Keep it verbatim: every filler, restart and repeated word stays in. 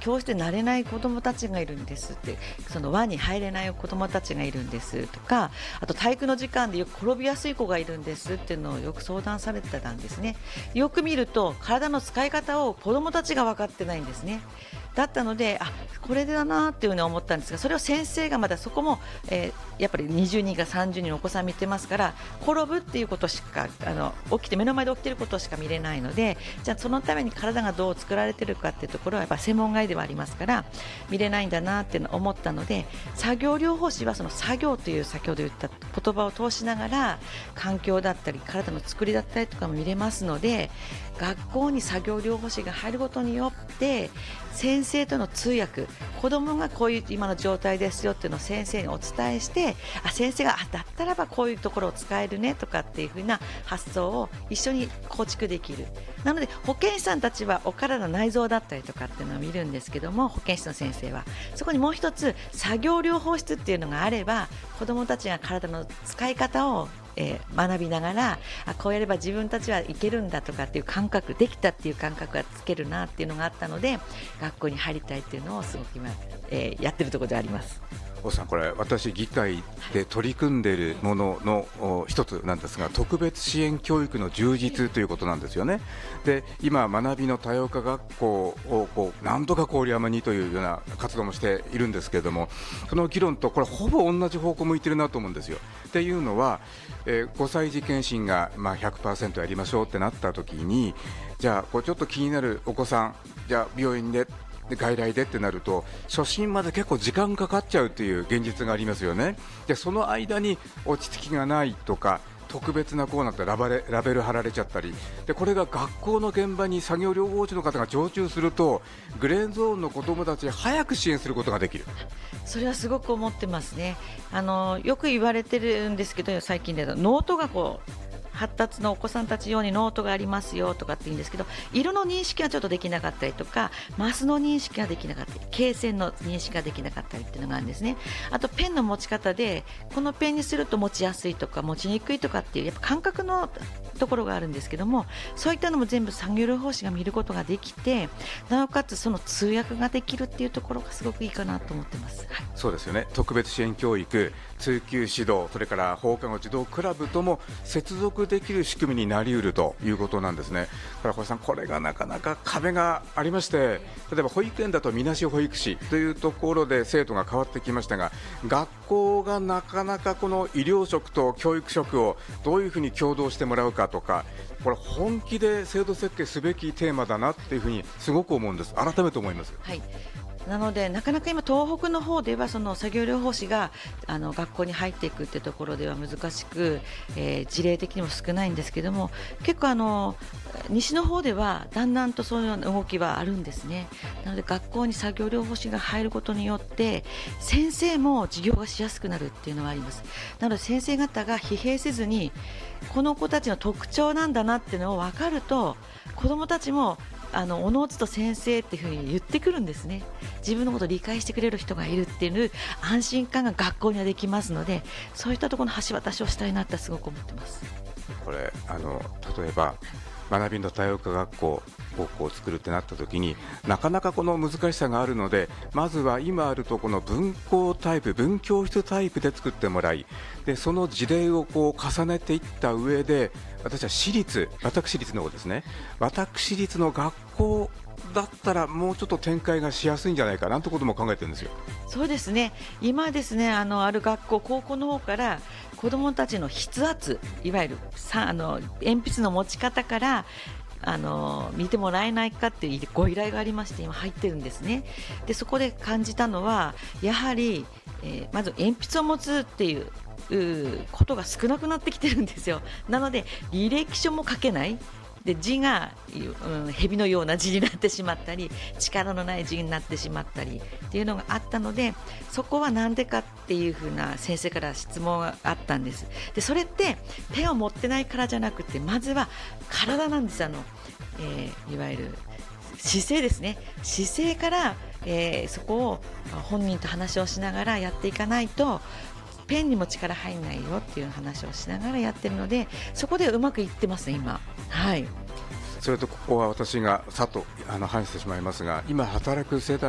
教室で慣れない子どもたちがいるんですって、その輪に入れない子どもたちがいるんですとか、あと体育の時間でよく転びやすい子がいるんですっていうのをよく相談されてたんですね。よく見ると体の使い方を子どもたちが分かってないんですね。だったので、あ、これだなっていうふうに思ったんですが、それを先生がまだそこも、えー、やっぱりにじゅうにんかさんじゅうにんのお子さん見てますから、転ぶっていうことしかあの起きて目の前で起きていることしか見れないので、じゃあそのために体がどう作られているかっていうところはやっぱ専門外ではありますから見れないんだなっていうのを思ったので、作業療法士はその作業という先ほど言った言葉を通しながら環境だったり体の作りだったりとかも見れますので、学校に作業療法士が入ることによって先生との通訳、子どもがこういう今の状態ですよっていうのを先生にお伝えして、あ、先生があだったらばこういうところを使えるねとかっていう風な発想を一緒に構築できる。なので保健師さんたちはお体の内臓だったりとかっていうのを見るんですけども、保健師の先生はそこにもう一つ作業療法室っていうのがあれば、子どもたちが体の使い方をえー、学びながら、あ、こうやれば自分たちはいけるんだとかっていう感覚、できたっていう感覚がつけるなっていうのがあったので、学校に入りたいっていうのをすごく今、えー、やってるところであります。 大さん、これ私議会で取り組んでいるものの一つなんですが、特別支援教育の充実ということなんですよね。で、今学びの多様化学校をこうなんとか郡山にというような活動もしているんですけれども、その議論とこれほぼ同じ方向向いてるなと思うんですよ。っていうのは、えー、ごさい児検診がまあ ひゃくパーセント やりましょうってなった時に、じゃあこうちょっと気になるお子さん、じゃあ病院で外来でってなると初診まで結構時間かかっちゃうという現実がありますよね。でその間に落ち着きがないとか、特別なコーナーってラバレラベル貼られちゃったりで、これが学校の現場に作業療法士の方が常駐すると、グレーゾーンの子どもたちに早く支援することができる。 それはすごく思ってますね。あのよく言われてるんですけど、最近でノートがこう発達のお子さんたち用にノートがありますよとかって言うんですけど、色の認識はちょっとできなかったりとか、マスの認識ができなかったり、罫線の認識ができなかったりっていうのがあるんですね。あとペンの持ち方で、このペンにすると持ちやすいとか持ちにくいとかっていうやっぱ感覚のところがあるんですけども、そういったのも全部作業療法士が見ることができて、なおかつその通訳ができるっていうところがすごくいいかなと思ってます。はい、 そうですよね。特別支援教育、通級指導、それから放課後児童クラブとも接続できる仕組みになりうるということなんですね。だから小井さん、これがなかなか壁がありまして、例えば保育園だとみなし保育士というところで制度が変わってきましたが、学校がなかなかこの医療職と教育職をどういうふうに共同してもらうかとか、これ本気で制度設計すべきテーマだなっていうふうにすごく思うんです。改めて思います。 はい、なのでなかなか今東北の方ではその作業療法士があの学校に入っていくってところでは難しく、えー、事例的にも少ないんですけども、結構あの西の方ではだんだんとそういうような動きはあるんですね。なので学校に作業療法士が入ることによって先生も授業がしやすくなるっていうのはあります。なので先生方が疲弊せずに、この子たちの特徴なんだなっていうのを分かると、子どもたちもあのおのずと先生っていうふうに言ってくるんですね。自分のことを理解してくれる人がいるっていう安心感が学校にはできますので、そういったところの橋渡しをしたいなってすごく思ってます。 これあの例えば学びの多様化学校高校を作るってなった時に、なかなかこの難しさがあるので、まずは今あるとこの分校タイプ、分教室タイプで作ってもらい、でその事例をこう重ねていった上で、私は私立、私立の方ですね、私立の学校だったらもうちょっと展開がしやすいんじゃないかなということも考えてるんですよ。 そうですね、今ですね、あのある学校、高校の方から子どもたちの筆圧、いわゆるさあの鉛筆の持ち方からあの見てもらえないかっていうご依頼がありまして、今入ってるんですね。でそこで感じたのは、やはり、えー、まず鉛筆を持つっていうことが少なくなってきてるんですよ。なので履歴書も書けないで、字が、うん、蛇のような字になってしまったり、力のない字になってしまったりっていうのがあったので、そこはなんでかっていう風な先生から質問があったんです。でそれってペンを持ってないからじゃなくて、まずは体なんです。あの、えー、いわゆる姿勢ですね。姿勢から、えー、そこを本人と話をしながらやっていかないと、ペンにも力入んないよっていう話をしながらやってるので、そこでうまくいってますね今。はい。 それとここは私がさっとあの話してしまいますが、今働く世代